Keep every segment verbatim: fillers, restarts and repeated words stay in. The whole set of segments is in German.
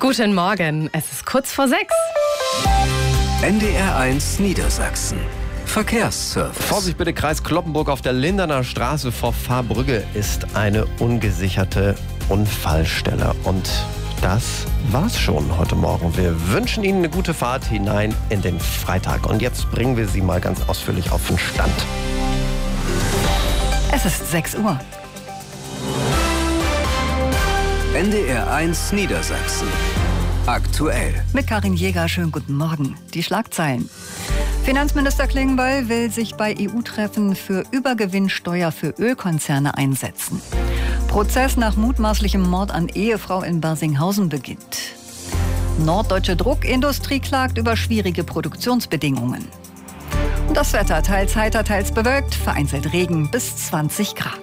Guten Morgen, es ist kurz vor sechs. N D R eins Niedersachsen. Verkehrsservice. Vorsicht bitte, Kreis Cloppenburg auf der Linderner Straße vor Fahrbrügge ist eine ungesicherte Unfallstelle. Und das war's schon heute Morgen. Wir wünschen Ihnen eine gute Fahrt hinein in den Freitag. Und jetzt bringen wir Sie mal ganz ausführlich auf den Stand. Es ist sechs Uhr. N D R eins Niedersachsen. Aktuell. Mit Karin Jäger, schönen guten Morgen. Die Schlagzeilen. Finanzminister Klingbeil will sich bei E U-Treffen für Übergewinnsteuer für Ölkonzerne einsetzen. Prozess nach mutmaßlichem Mord an Ehefrau in Barsinghausen beginnt. Norddeutsche Druckindustrie klagt über schwierige Produktionsbedingungen. Und das Wetter teils heiter, teils bewölkt, vereinzelt Regen bis zwanzig Grad.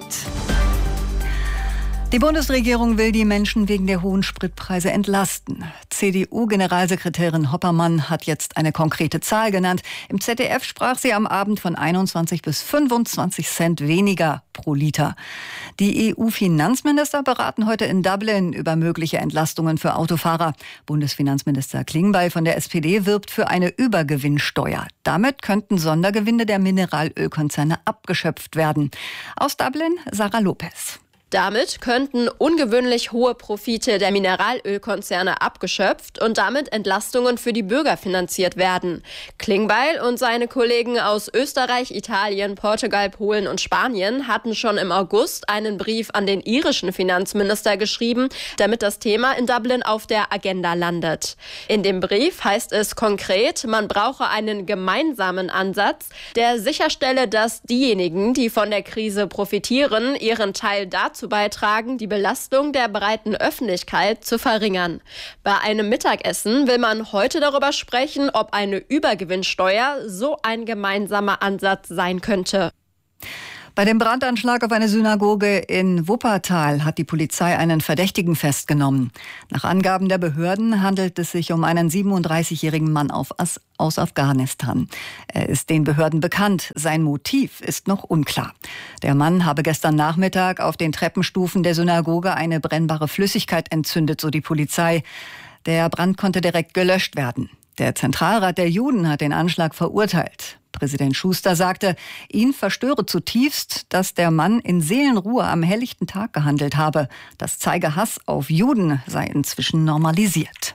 Die Bundesregierung will die Menschen wegen der hohen Spritpreise entlasten. C D U-Generalsekretärin Hoppermann hat jetzt eine konkrete Zahl genannt. Im Z D F sprach sie am Abend von einundzwanzig bis fünfundzwanzig Cent weniger pro Liter. Die E U-Finanzminister beraten heute in Dublin über mögliche Entlastungen für Autofahrer. Bundesfinanzminister Klingbeil von der S P D wirbt für eine Übergewinnsteuer. Damit könnten Sondergewinne der Mineralölkonzerne abgeschöpft werden. Aus Dublin, Sarah Lopez. Damit könnten ungewöhnlich hohe Profite der Mineralölkonzerne abgeschöpft und damit Entlastungen für die Bürger finanziert werden. Klingbeil und seine Kollegen aus Österreich, Italien, Portugal, Polen und Spanien hatten schon im August einen Brief an den irischen Finanzminister geschrieben, damit das Thema in Dublin auf der Agenda landet. In dem Brief heißt es konkret, man brauche einen gemeinsamen Ansatz, der sicherstelle, dass diejenigen, die von der Krise profitieren, ihren Teil dazu beitragen, die Belastung der breiten Öffentlichkeit zu verringern. Bei einem Mittagessen will man heute darüber sprechen, ob eine Übergewinnsteuer so ein gemeinsamer Ansatz sein könnte. Bei dem Brandanschlag auf eine Synagoge in Wuppertal hat die Polizei einen Verdächtigen festgenommen. Nach Angaben der Behörden handelt es sich um einen siebenunddreißigjährigen Mann aus Afghanistan. Er ist den Behörden bekannt. Sein Motiv ist noch unklar. Der Mann habe gestern Nachmittag auf den Treppenstufen der Synagoge eine brennbare Flüssigkeit entzündet, so die Polizei. Der Brand konnte direkt gelöscht werden. Der Zentralrat der Juden hat den Anschlag verurteilt. Präsident Schuster sagte, ihn verstöre zutiefst, dass der Mann in Seelenruhe am helllichten Tag gehandelt habe. Das zeige Hass auf Juden, sei inzwischen normalisiert.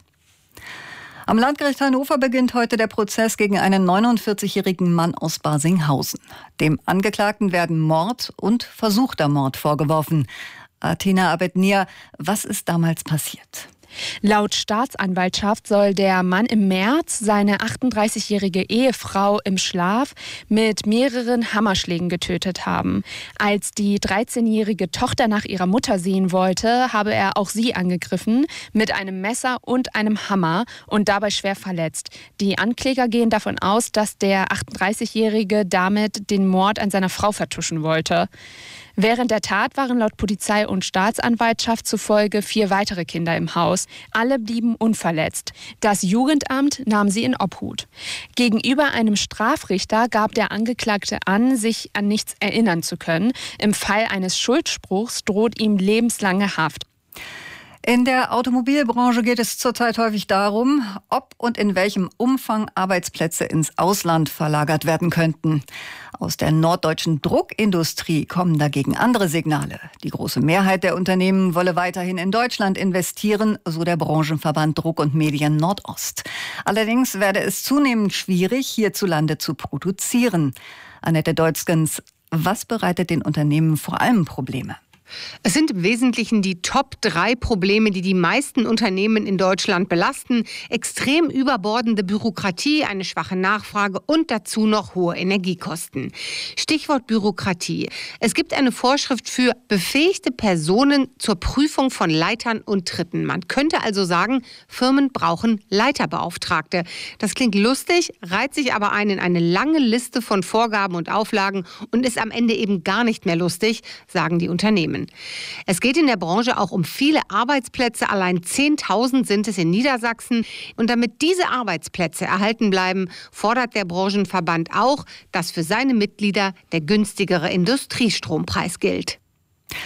Am Landgericht Hannover beginnt heute der Prozess gegen einen neunundvierzigjährigen Mann aus Barsinghausen. Dem Angeklagten werden Mord und versuchter Mord vorgeworfen. Athena Abednir, was ist damals passiert? Laut Staatsanwaltschaft soll der Mann im März seine achtunddreißigjährige Ehefrau im Schlaf mit mehreren Hammerschlägen getötet haben. Als die dreizehnjährige Tochter nach ihrer Mutter sehen wollte, habe er auch sie angegriffen mit einem Messer und einem Hammer und dabei schwer verletzt. Die Ankläger gehen davon aus, dass der achtunddreißigjährige damit den Mord an seiner Frau vertuschen wollte. Während der Tat waren laut Polizei und Staatsanwaltschaft zufolge vier weitere Kinder im Haus. Alle blieben unverletzt. Das Jugendamt nahm sie in Obhut. Gegenüber einem Strafrichter gab der Angeklagte an, sich an nichts erinnern zu können. Im Fall eines Schuldspruchs droht ihm lebenslange Haft. In der Automobilbranche geht es zurzeit häufig darum, ob und in welchem Umfang Arbeitsplätze ins Ausland verlagert werden könnten. Aus der norddeutschen Druckindustrie kommen dagegen andere Signale. Die große Mehrheit der Unternehmen wolle weiterhin in Deutschland investieren, so der Branchenverband Druck und Medien Nordost. Allerdings werde es zunehmend schwierig, hierzulande zu produzieren. Annette Deutzgens, was bereitet den Unternehmen vor allem Probleme? Es sind im Wesentlichen die Top drei Probleme, die die meisten Unternehmen in Deutschland belasten. Extrem überbordende Bürokratie, eine schwache Nachfrage und dazu noch hohe Energiekosten. Stichwort Bürokratie. Es gibt eine Vorschrift für befähigte Personen zur Prüfung von Leitern und Tritten. Man könnte also sagen, Firmen brauchen Leiterbeauftragte. Das klingt lustig, reiht sich aber ein in eine lange Liste von Vorgaben und Auflagen und ist am Ende eben gar nicht mehr lustig, sagen die Unternehmen. Es geht in der Branche auch um viele Arbeitsplätze. Allein zehntausend sind es in Niedersachsen. Und damit diese Arbeitsplätze erhalten bleiben, fordert der Branchenverband auch, dass für seine Mitglieder der günstigere Industriestrompreis gilt.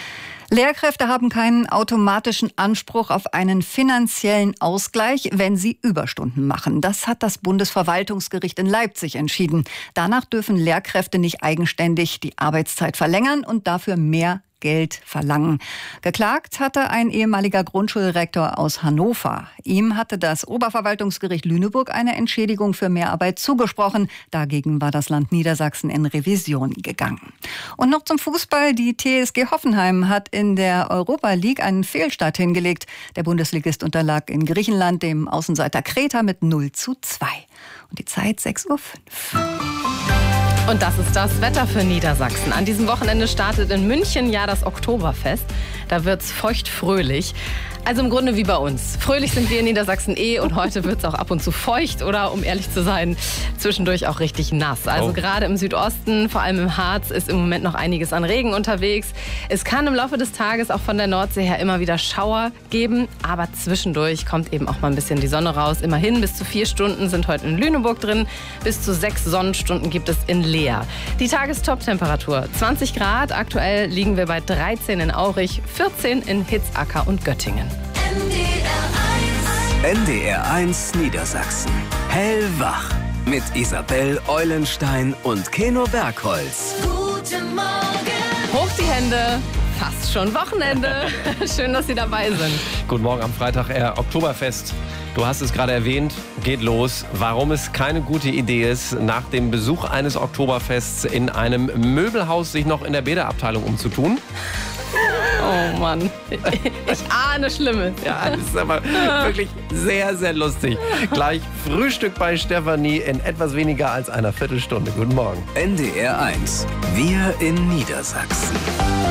Lehrkräfte haben keinen automatischen Anspruch auf einen finanziellen Ausgleich, wenn sie Überstunden machen. Das hat das Bundesverwaltungsgericht in Leipzig entschieden. Danach dürfen Lehrkräfte nicht eigenständig die Arbeitszeit verlängern und dafür mehr Geld verlangen. Geklagt hatte ein ehemaliger Grundschulrektor aus Hannover. Ihm hatte das Oberverwaltungsgericht Lüneburg eine Entschädigung für Mehrarbeit zugesprochen. Dagegen war das Land Niedersachsen in Revision gegangen. Und noch zum Fußball. Die T S G Hoffenheim hat in der Europa League einen Fehlstart hingelegt. Der Bundesligist unterlag in Griechenland dem Außenseiter Kreta mit null zu zwei. Und die Zeit sechs Uhr fünf. Und das ist das Wetter für Niedersachsen. An diesem Wochenende startet in München ja das Oktoberfest. Da wird's feucht-fröhlich. Also im Grunde wie bei uns. Fröhlich sind wir in Niedersachsen eh und heute wird's auch ab und zu feucht oder, um ehrlich zu sein, zwischendurch auch richtig nass. Also oh. gerade im Südosten, vor allem im Harz, ist im Moment noch einiges an Regen unterwegs. Es kann im Laufe des Tages auch von der Nordsee her immer wieder Schauer geben, aber zwischendurch kommt eben auch mal ein bisschen die Sonne raus. Immerhin bis zu vier Stunden sind heute in Lüneburg drin, bis zu sechs Sonnenstunden gibt es in Leer. Die Tagestop-Temperatur zwanzig Grad, aktuell liegen wir bei dreizehn in Aurich, vierzehn in Hitzacker und Göttingen. N D R eins Niedersachsen. Hellwach. Mit Isabel Eulenstein und Keno Bergholz. Guten Morgen. Hoch die Hände. Fast schon Wochenende. Schön, dass Sie dabei sind. Guten Morgen am Freitag, äh, Oktoberfest. Du hast es gerade erwähnt, geht los. Warum es keine gute Idee ist, nach dem Besuch eines Oktoberfests in einem Möbelhaus sich noch in der Bäderabteilung umzutun? Oh Mann, ich ahne Schlimmes. Ja, das ist aber wirklich sehr, sehr lustig. Gleich Frühstück bei Stefanie in etwas weniger als einer Viertelstunde. Guten Morgen. N D R eins. Wir in Niedersachsen.